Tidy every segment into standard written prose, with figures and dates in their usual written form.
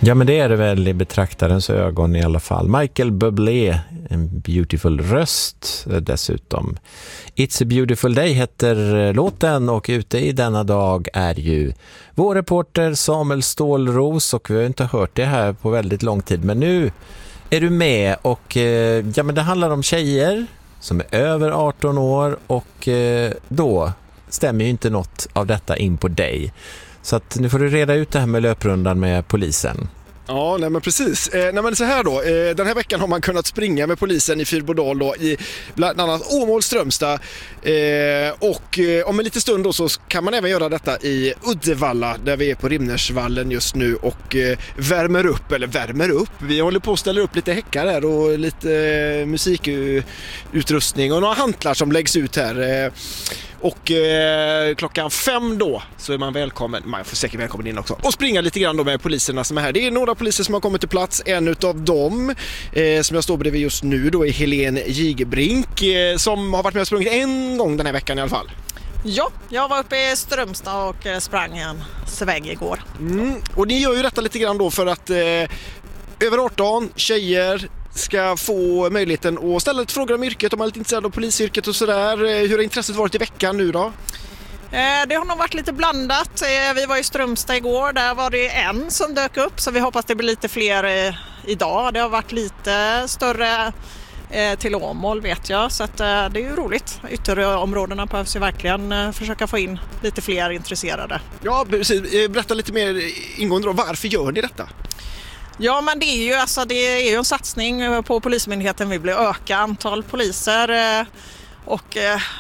Ja, men det är det väl i betraktarens ögon i alla fall. Michael Bublé, en beautiful röst dessutom. It's a beautiful day heter låten, och ute i denna dag är ju vår reporter Samuel Stålros, och vi har inte hört det här på väldigt lång tid, men nu är du med, och ja, men det handlar om tjejer som är över 18 år, och då stämmer ju inte något av detta in på dig. Så att nu får du reda ut det här med löprundan med polisen. Ja, nej men precis. Nej men så här då, den här veckan har man kunnat springa med polisen i Fyrbodal då, i bland annat Åmål, Strömstad, och om en liten stund då så kan man även göra detta i Uddevalla, där vi är på Rimnersvallen just nu och värmer upp. Vi håller på att ställa upp lite häckar här och lite musikutrustning och några hantlar som läggs ut här. Och klockan 5 då så är man välkommen, man får säkert välkommen in också, och springa lite grann då med poliserna som är här. Det är några poliser som har kommit till plats. En utav dem som jag står bredvid just nu då är Helene Jigebrink, som har varit med och sprungit en gång den här veckan i alla fall. Ja, jag var uppe i Strömstad och sprang en sväng igår. Och ni gör ju detta lite grann då för att över 18 tjejer ska få möjligheten att ställa lite frågor om yrket, om man är lite intresserad av polisyrket och sådär. Hur har intresset varit i veckan nu då? Det har nog varit lite blandat. Vi var i Strömstad igår, där var det en som dök upp, så vi hoppas det blir lite fler idag. Det har varit lite större till Åmål vet jag, så att, det är ju roligt. Ytterområdena behövs ju verkligen försöka få in lite fler intresserade. Ja, precis. Berätta lite mer ingående då, varför gör ni detta? Ja, men det är ju en satsning på Polismyndigheten. Vi vill öka antal poliser och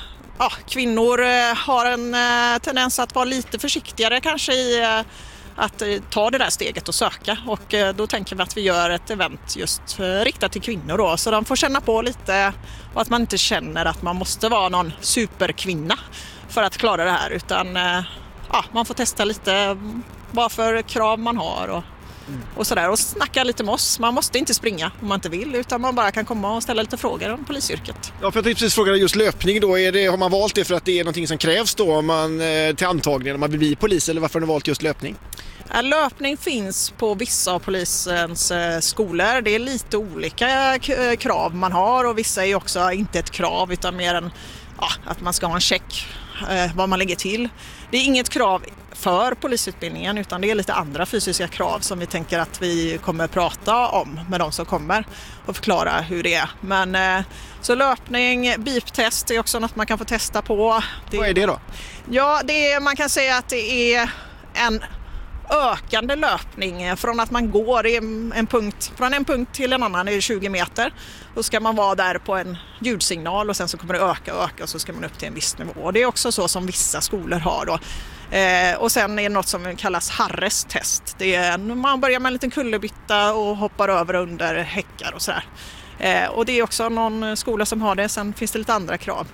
kvinnor har en tendens att vara lite försiktigare kanske i att ta det där steget och söka, och då tänker vi att vi gör ett event just riktat till kvinnor då, så de får känna på lite, och att man inte känner att man måste vara någon superkvinna för att klara det här, utan man får testa lite vad för krav man har och sådär, och snacka lite med oss. Man måste inte springa om man inte vill, utan man bara kan komma och ställa lite frågor om polisyrket. Ja, för jag tänkte precis fråga just löpning då. Har man valt det för att det är någonting som krävs då om man till antagningen om man vill bli polis, eller varför har ni valt just löpning? Ja, löpning finns på vissa av polisens skolor. Det är lite olika krav man har, och vissa är också inte ett krav utan mer en att man ska ha en check vad man lägger till. Det är inget krav för polisutbildningen, utan det är lite andra fysiska krav som vi tänker att vi kommer prata om med de som kommer och förklara hur det är. Men så löpning, beep-test är också något man kan få testa på. Vad är det då? Ja, man kan säga att det är en ökande löpning från att man går från en punkt till en annan i 20 meter. Då ska man vara där på en ljudsignal, och sen så kommer det öka och så ska man upp till en viss nivå. Och det är också så som vissa skolor har då. Och sen är det något som kallas Harris test. Det är man börjar med en liten kullerbytta och hoppar över under häckar och sådär. Och det är också någon skola som har det. Sen finns det lite andra krav.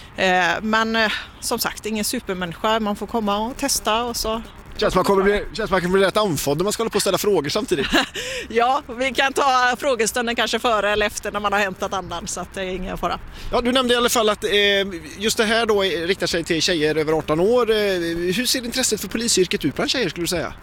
Men som sagt, ingen supermänniska. Man får komma och testa och så. Känns man kommer bli rätt andfådd när man ska hålla på och ställa frågor samtidigt. Ja, vi kan ta frågestunden kanske före eller efter när man har hämtat andan, så att det är ingen fara. Ja, du nämnde i alla fall att just det här då riktar sig till tjejer över 18 år. Hur ser intresset för polisyrket ut bland tjejer, skulle du säga?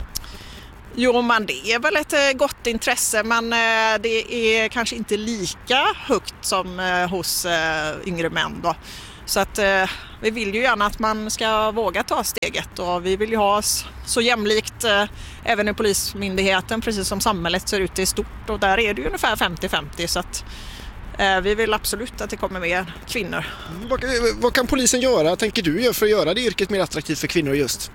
Jo, men det är väl ett gott intresse, men det är kanske inte lika högt som hos yngre män då. Så att vi vill ju gärna att man ska våga ta steget, och vi vill ju ha så jämlikt även i polismyndigheten, precis som samhället ser ut i stort, och där är det ju ungefär 50-50, så att vi vill absolut att det kommer mer kvinnor. Vad kan polisen göra, tänker du, för att göra det yrket mer attraktivt för kvinnor just?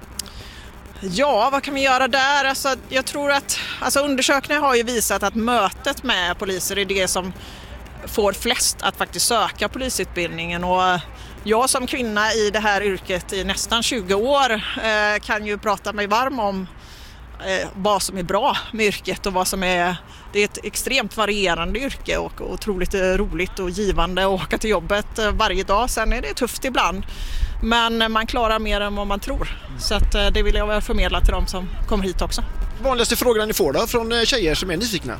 Ja, vad kan vi göra där? Alltså, jag tror att undersökningar har ju visat att mötet med poliser är det som får flest att faktiskt söka polisutbildningen, och jag som kvinna i det här yrket i nästan 20 år kan ju prata mig varm om vad som är bra med yrket och vad som är. Det är ett extremt varierande yrke och otroligt roligt och givande att åka till jobbet varje dag. Sen är det tufft ibland, men man klarar mer än vad man tror. Så att det vill jag förmedla till dem som kommer hit också. Vanligaste frågorna ni får då från tjejer som är nyfikna?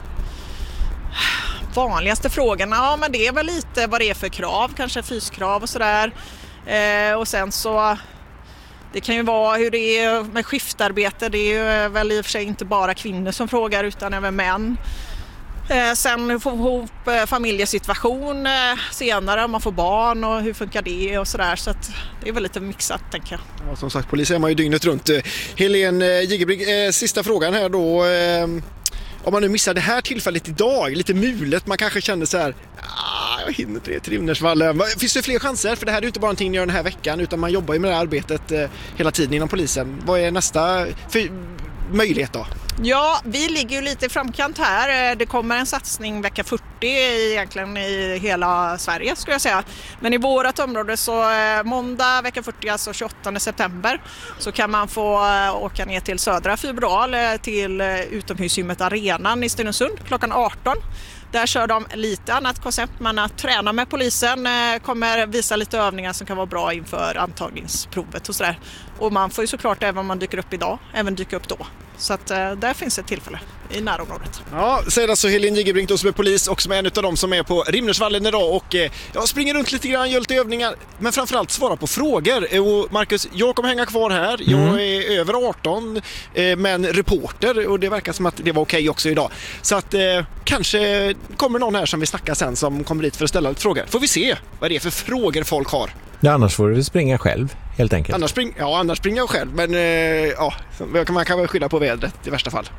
Vanligaste frågorna, ja, men det är väl lite vad det är för krav, kanske fyskrav och sådär. Och sen så Det kan ju vara hur det är med skiftarbete. Det är ju väl i och för sig inte bara kvinnor som frågar utan även män. Sen få ihop familjesituation senare om man får barn och hur funkar det och sådär. Så att det är väl lite mixat, tänker jag. Ja, som sagt, polis är man ju dygnet runt. Helene Jiggebrink, sista frågan här då. Om man nu missar det här tillfället idag, lite mulet, man kanske känner så här, jag hinner inte det till Rimnersvallen. Finns det fler chanser? För det här är ju inte bara någonting ni gör den här veckan, utan man jobbar ju med det här arbetet hela tiden inom polisen. Vad är nästa möjlighet då? Ja, vi ligger ju lite i framkant här. Det kommer en satsning vecka 40 egentligen i hela Sverige, skulle jag säga. Men i vårat område så måndag vecka 40, alltså 28 september, så kan man få åka ner till södra Fyrbodal till utomhusgymmet Arenan i Stenungsund klockan 18. Där kör de lite annat koncept. Man att träna med polisen, kommer visa lite övningar som kan vara bra inför antagningsprovet och sådär. Och man får ju såklart, även om man dyker upp idag, även dyka upp då. Så att där finns ett tillfälle i närområdet. Ja, säger alltså Helene Jiggebrink som är polis och som är en av dem som är på Rimnersvallen idag och springer runt lite grann, gör lite övningar, men framförallt svara på frågor. Och Marcus, jag kommer hänga kvar här. Jag är över 18 men reporter, och det verkar som att det var okej också idag. Så att kanske kommer någon här som vi snackar sen som kommer dit för att ställa lite frågor. Får vi se vad det är för frågor folk har. Ja, annars får du springa själv, helt enkelt. Annars springer jag själv, men man kan väl skylla på vädret i värsta fall.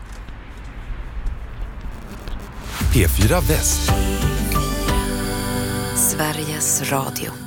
P4 Väst. Sveriges Radio.